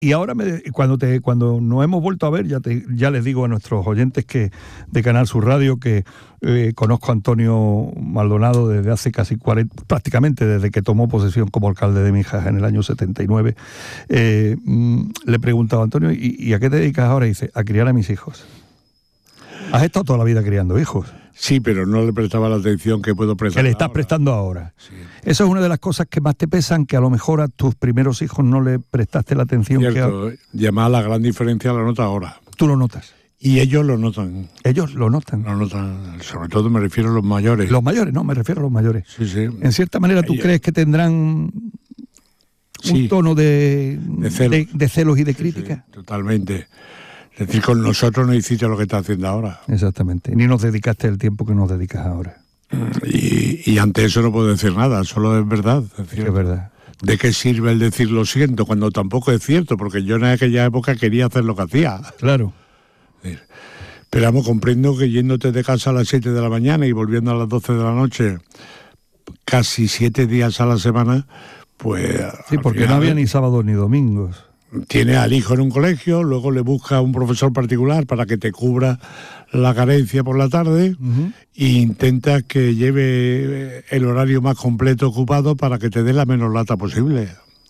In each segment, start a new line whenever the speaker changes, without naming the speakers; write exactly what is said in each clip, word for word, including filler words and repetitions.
Y ahora me, cuando te cuando nos hemos vuelto a ver, ya te, ya les digo a nuestros oyentes que de Canal Sur Radio que eh, conozco a Antonio Maldonado desde hace casi cuarenta, prácticamente desde que tomó posesión como alcalde de Mijas en el año setenta y nueve. Eh, le he preguntado a Antonio, ¿y, ¿y a qué te dedicas ahora? Y dice, a criar a mis hijos. Has estado toda la vida criando hijos.
Sí, pero no le prestaba la atención que puedo prestar.
Que le estás
ahora.
prestando ahora.
Sí.
Eso es una de las cosas que más te pesan, que a lo mejor a tus primeros hijos no le prestaste la atención.
Cierto,
que a...
llamar la gran diferencia la nota ahora.
Tú lo notas.
Y ellos lo notan.
Ellos lo notan.
Lo notan, sobre todo me refiero a los mayores.
Los mayores, no, me refiero a los mayores.
Sí, sí.
En cierta manera, ¿tú
ellos...
crees que tendrán un
sí.
tono de,
de, celos.
De, de celos y de
sí,
crítica?
Sí, totalmente. Es decir, con nosotros no hiciste lo que estás haciendo ahora.
Exactamente. Ni nos dedicaste el tiempo que nos dedicas ahora.
Y, y ante eso no puedo decir nada, solo es verdad. Es,
es, es verdad.
¿De qué sirve el decir lo siento cuando tampoco es cierto? Porque yo en aquella época quería hacer lo que hacía.
Claro.
Pero vamos, comprendo que yéndote de casa a las siete de la mañana y volviendo a las doce de la noche, casi siete días a la semana, pues...
Sí, porque final, no había ni sábados ni domingos.
Tiene al hijo en un colegio, luego le busca un profesor particular para que te cubra la carencia por la tarde, uh-huh. e intenta que lleve el horario más completo ocupado para que te dé la menos lata posible.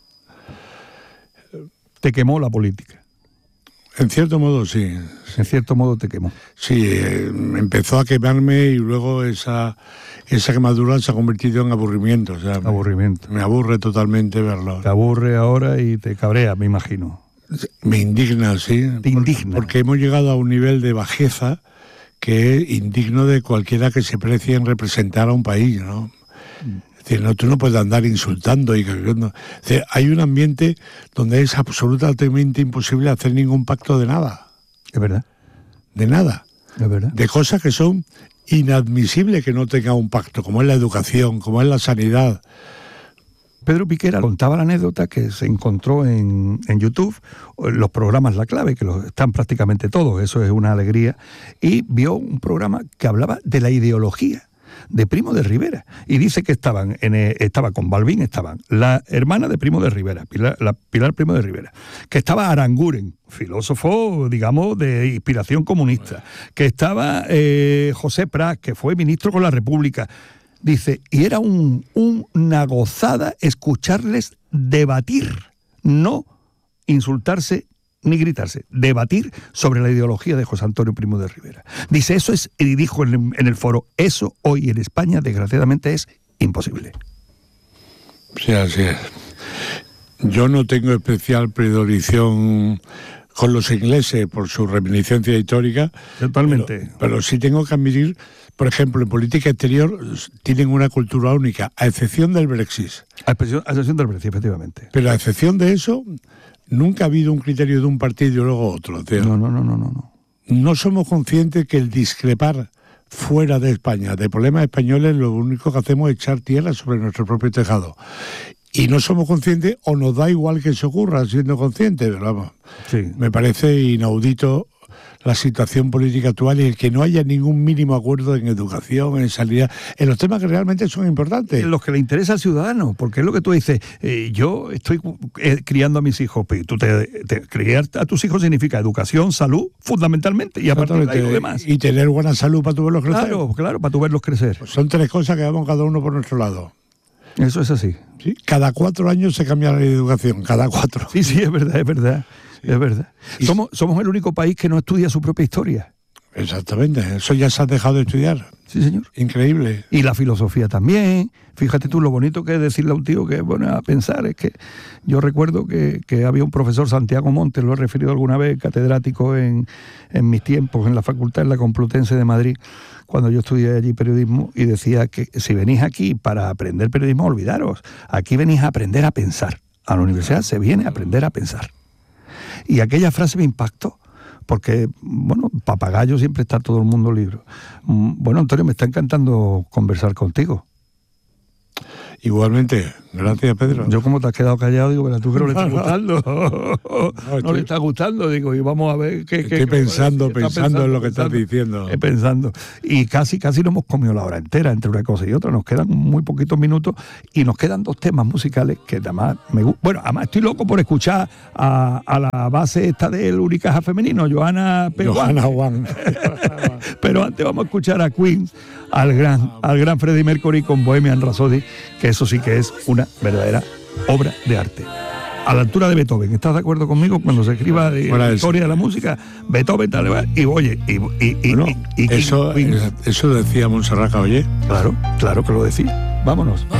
Te quemó la política.
En cierto modo, sí.
En cierto modo te quemó.
Sí, eh, empezó a quemarme y luego esa, esa quemadura se ha convertido en aburrimiento. O sea,
aburrimiento.
Me, me aburre totalmente verlo.
Te aburre ahora y te cabrea, me imagino.
Me indigna, sí.
Te indigna.
Porque hemos llegado a un nivel de bajeza que es indigno de cualquiera que se precie en representar a un país, ¿no? Es decir, no, tú no puedes andar insultando. Y, no. Es decir, hay un ambiente donde es absolutamente imposible hacer ningún pacto de nada.
Es verdad.
De nada.
Es verdad.
De cosas que son inadmisibles que no tenga un pacto, como es la educación, como es la sanidad.
Pedro Piquera contaba la anécdota que se encontró en, en YouTube, los programas La Clave, que los, están prácticamente todos, eso es una alegría, y vio un programa que hablaba de la ideología de Primo de Rivera, y dice que estaban en, estaba con Balbín, estaban la hermana de Primo de Rivera, Pilar, la Pilar Primo de Rivera, que estaba Aranguren, filósofo, digamos, de inspiración comunista, que estaba eh, José Prat, que fue ministro con la República. Dice, y era un, un, una gozada escucharles debatir, no insultarse ni gritarse, debatir sobre la ideología de José Antonio Primo de Rivera. Dice, eso es, y dijo en, en el foro, eso hoy en España, desgraciadamente, es imposible.
Sí, así es. Yo no tengo especial predilección con los ingleses por su reminiscencia histórica.
Totalmente.
Pero, pero sí tengo que admitir, por ejemplo, en política exterior tienen una cultura única, a excepción del Brexit.
A excepción, a excepción del Brexit, efectivamente.
Pero a excepción de eso, nunca ha habido un criterio de un partido y luego otro. Tío.
No, no, no, no, no.
No somos conscientes que el discrepar fuera de España de problemas españoles, lo único que hacemos es echar tierra sobre nuestro propio tejado. Y no somos conscientes, o nos da igual que eso ocurra siendo conscientes, pero vamos,
sí.
Me parece inaudito la situación política actual y el que no haya ningún mínimo acuerdo en educación, en sanidad, en los temas que realmente son importantes.
En los que le interesa al ciudadano, porque es lo que tú dices, eh, yo estoy eh, criando a mis hijos, pero tú te, te, criar a tus hijos significa educación, salud, fundamentalmente, y aparte de ahí lo demás.
Y tener buena salud para tu verlos crecer.
Claro, claro, para tu verlos crecer.
Pues son tres cosas que vamos cada uno por nuestro lado.
Eso es así.
¿Sí? Cada cuatro años se cambia la ley de educación, cada cuatro.
Sí, sí, es verdad, es verdad. Sí. Es verdad. Somos, somos el único país que no estudia su propia historia.
Exactamente, eso ya se ha dejado de estudiar.
Sí, señor.
Increíble.
Y la filosofía también. Fíjate tú lo bonito que es decirle a un tío que es bueno a pensar. Es que yo recuerdo que, que había un profesor, Santiago Montes, lo he referido alguna vez, catedrático en, en mis tiempos, en la facultad, en la Complutense de Madrid, cuando yo estudié allí periodismo, y decía que si venís aquí para aprender periodismo, olvidaros. Aquí venís a aprender a pensar. A la universidad se viene a aprender a pensar. Y aquella frase me impactó. Porque, bueno, papagayo siempre está todo el mundo libre. Bueno, Antonio, me está encantando conversar contigo.
Igualmente, gracias, Pedro.
Yo como te has quedado callado, digo, pero tú creo que le está gustando. No, no estoy... le está gustando, digo, y vamos a ver qué...
Estoy
qué,
pensando,
qué
pensando, pensando en lo que estás diciendo.
Eh, pensando. Y casi, casi no hemos comido la hora entera entre una cosa y otra. Nos quedan muy poquitos minutos y nos quedan dos temas musicales que además me gustan. Bueno, además estoy loco por escuchar a, a la base esta del Unicaja femenino, Johanna P.
Johanna Juan.
Pero antes vamos a escuchar a Queen, al gran, al gran Freddie Mercury con Bohemian Rhapsody, que eso sí que es una verdadera obra de arte. A la altura de Beethoven. ¿Estás de acuerdo conmigo? Cuando se escriba de la historia de la música, Beethoven, tal, y oye, y, y, y,
bueno,
y, y
eso,
Queen.
eso decía Montserrat Caballé.
Claro, claro que lo decía. Vámonos.